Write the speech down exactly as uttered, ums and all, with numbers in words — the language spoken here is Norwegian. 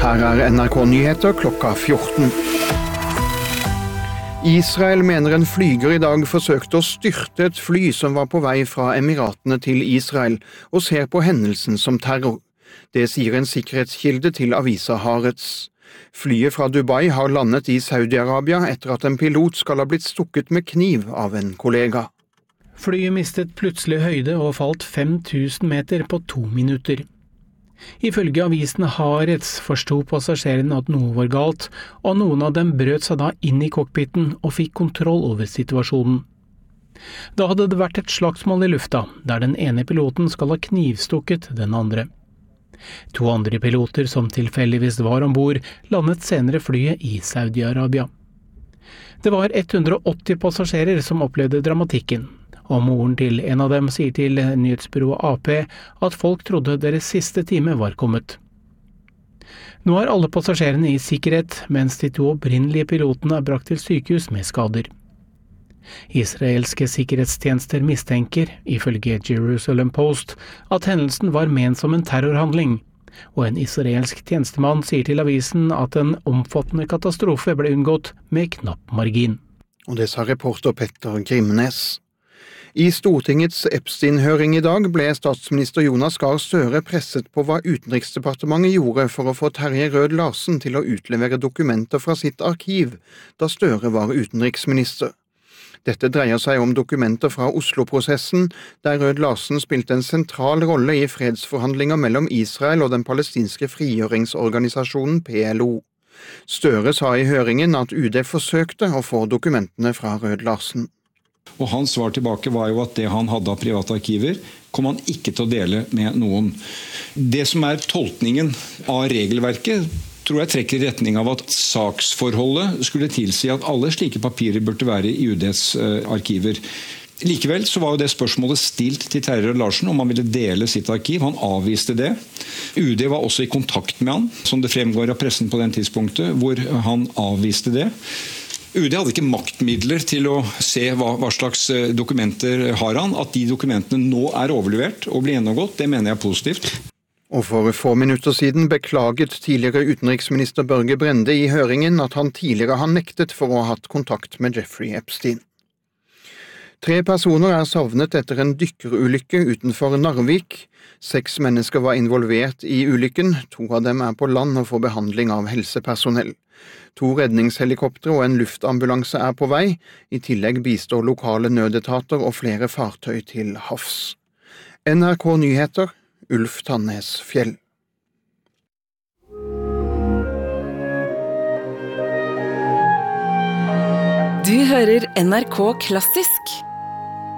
Her er N R K-nyheter klokka fjorten. Israel mener en flyger i dag forsøkte å styrte et fly som var på vei fra Emiratene til Israel, og ser på hendelsen som terror. Det sier en sikkerhetskilde til avisa Haaretz. Flyet fra Dubai har landet i Saudi-Arabia etter at en pilot skal ha blitt stukket med kniv av en kollega. Flyet mistet plutselig høyde og falt fem tusen meter på to minutter. Ifølge avisen Haaretz forsto passasjerene at noe var galt, og noen av dem brøt seg da inn i cockpiten og fikk kontroll over situasjonen. Da hadde det vært et slagsmål i lufta, der den ene piloten skal ha knivstukket den andre. To andre piloter som tilfeldigvis var ombord, landet senere flyet i Saudi-Arabia. Det var hundre og åtti passasjerer som opplevde dramatikken, og moren til en av dem sier til nyhetsbyrået A P at folk trodde deres siste time var kommet. Nå er alle passasjerene i sikkerhet, mens de to opprinnelige pilotene er brakt til sykehus med skader. Israelske sikkerhetstjenester mistenker, ifølge Jerusalem Post, at hendelsen var ment som en terrorhandling, og en israelsk tjenestemann sier til avisen at en omfattende katastrofe ble unngått med knapp margin. Og det sa reporter Petter Grimnes. I Stortingets Epstein-høring i dag ble statsminister Jonas Gahr Støre presset på hva Utenriksdepartementet gjorde for å få Terje Rød-Larsen til å utlevere dokumenter fra sitt arkiv, da Støre var utenriksminister. Dette dreier seg om dokumenter fra Oslo-prosessen, der Rød-Larsen spilte en sentral rolle i fredsforhandlinger mellom Israel og den palestinske frigjøringsorganisasjonen P L O. Støre sa i høringen at U D forsøkte å få dokumentene fra Rød-Larsen. Og hans svar tilbake var jo at det han hadde av private arkiver, kom han ikke til å dele med noen. Det som er tolkningen av regelverket, tror jeg trekker i retning av at saksforholdet skulle tilsi at alle slike papirer burde være i U Ds arkiver. Likevel så var jo det spørsmålet stilt til Terje Rød-Larsen om han ville dele sitt arkiv. Han avviste det. U D var også i kontakt med han, som det fremgår av pressen på den tidspunktet, hvor han avviste det. U D hadde ikke maktmidler til å se hva, hva slags dokumenter har han. At de dokumentene nå er overlevert og blir gjennomgått, det mener jeg er positivt. Og for få minutter siden beklaget tidligere utenriksminister Børge Brende i høringen at han tidligere har nektet for å ha hatt kontakt med Jeffrey Epstein. Tre personer er savnet etter en dykkerulykke utenfor Narvik. Seks mennesker var involvert i ulykken. To av dem er på land og får behandling av helsepersonell. To redningshelikoptre og en luftambulanse er på vei. I tillegg bistår lokale nødetater og flere fartøy til havs. N R K Nyheter, Ulf Tannes Fjell. Du hører N R K Klassisk.